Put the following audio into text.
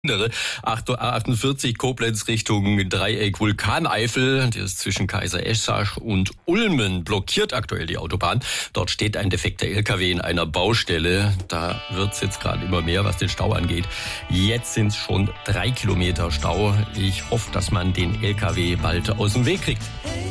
A48 Koblenz Richtung Dreieck Vulkaneifel. Das ist zwischen Kaiser Eschach und Ulmen. Blockiert aktuell die Autobahn. Dort steht ein defekter LKW in einer Baustelle. Da wird's jetzt gerade immer mehr, was den Stau angeht. Jetzt sind's schon 3 Kilometer Stau. Ich hoffe, dass man den LKW bald aus dem Weg kriegt.